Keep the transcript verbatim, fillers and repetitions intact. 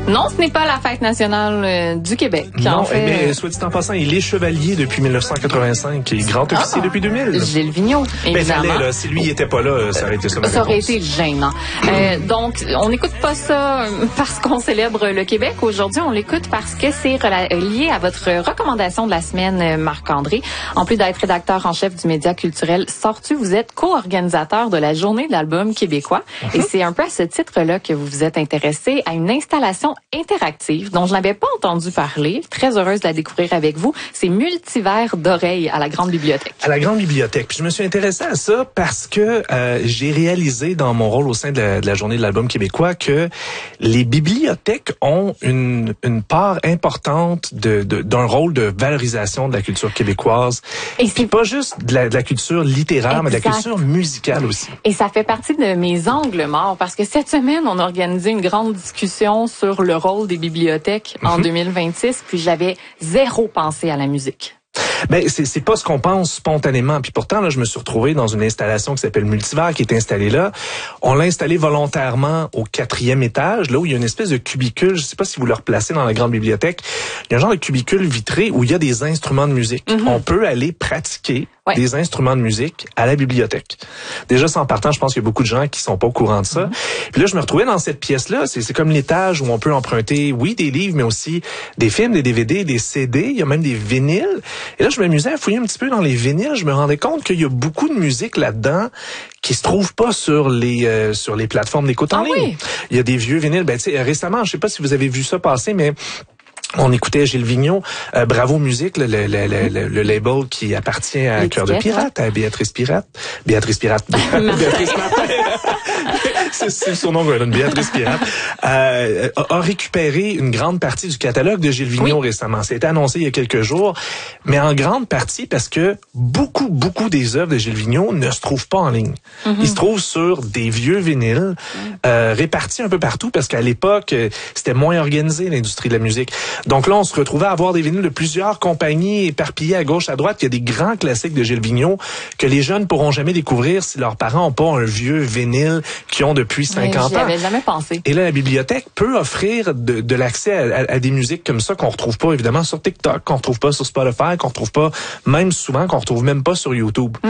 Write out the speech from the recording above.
Non, ce n'est pas la fête nationale euh, du Québec. Non, en fait, mais soit dit en passant, il est chevalier depuis mille neuf cent quatre-vingt-cinq et grand officier ah, depuis deux mille. Gilles Vigneault, évidemment. Ben, fallait, là, si lui il était pas là, ça aurait été ça. Ça aurait été gênant. Euh, donc, on n'écoute pas ça parce qu'on célèbre le Québec. Aujourd'hui, on l'écoute parce que c'est rela- lié à votre recommandation de la semaine, Marc-André. En plus d'être rédacteur en chef du média culturel Sortu, vous êtes co-organisateur de la Journée de l'album québécois. Et c'est un peu à ce titre-là que vous vous êtes intéressé à une installation interactive dont je n'avais pas entendu parler. Très heureuse de la découvrir avec vous. C'est Multivers d'oreilles à la Grande Bibliothèque. À la Grande Bibliothèque. Puis je me suis intéressé à ça parce que euh, j'ai réalisé dans mon rôle au sein de la, de la Journée de l'album québécois que les bibliothèques ont une, une part importante de, de, d'un rôle de valorisation de la culture québécoise. Et c'est pas juste de la, de la culture littéraire, exact, mais de la culture musicale aussi. Et ça fait partie de mes angles morts parce que cette semaine, on a organisé une grande discussion sur le rôle des bibliothèques mm-hmm. en deux mille vingt-six, puis j'avais zéro pensé à la musique. Ben c'est c'est pas ce qu'on pense spontanément. Puis pourtant là, je me suis retrouvé dans une installation qui s'appelle Multivers, qui est installée là. On l'a installée volontairement au quatrième étage, là où il y a une espèce de cubicule. Je sais pas si vous le replacez dans la grande bibliothèque. Il y a un genre de cubicule vitré où il y a des instruments de musique. Mm-hmm. On peut aller pratiquer ouais. des instruments de musique à la bibliothèque. Déjà, sans partant, je pense qu'il y a beaucoup de gens qui sont pas au courant de ça. Mm-hmm. Puis là, je me retrouvais dans cette pièce-là. C'est c'est comme l'étage où on peut emprunter, oui, des livres, mais aussi des films, des D V D, des C D. Il y a même des vinyles. Et là, je m'amusais à fouiller un petit peu dans les vinyles. Je me rendais compte qu'il y a beaucoup de musique là-dedans qui se trouve pas sur les euh, sur les plateformes d'écoute en ah, ligne. Oui. Il y a des vieux vinyles. Ben, tu sais, récemment, je sais pas si vous avez vu ça passer, mais on écoutait Gilles Vigneault, euh, Bravo Musique, le, le, le, le, le label qui appartient à Cœur de Pirate, à Béatrice Pirate. Béatrice Pirate. Béatrice Martin. c'est, c'est son nom, Béatrice Pirate. Euh, a récupéré une grande partie du catalogue de Gilles Vigneault oui. récemment. Ça a été annoncé il y a quelques jours, mais en grande partie parce que beaucoup, beaucoup des œuvres de Gilles Vigneult ne se trouvent pas en ligne. Mm-hmm. Ils se trouvent sur des vieux vinyles, euh, répartis un peu partout parce qu'à l'époque, c'était moins organisé, l'industrie de la musique. Donc là, on se retrouvait à avoir des vinyles de plusieurs compagnies éparpillées à gauche, à droite. Il y a des grands classiques de Gilles Vigneult que les jeunes pourront jamais découvrir si leurs parents n'ont pas un vieux vinyle qu'ils ont depuis cinquante ans. J'y avais jamais pensé. Et là, la bibliothèque peut offrir de, de l'accès à, à, à des musiques comme ça qu'on retrouve pas évidemment sur TikTok, qu'on retrouve pas sur Spotify, qu'on retrouve pas même souvent, qu'on retrouve même pas sur YouTube.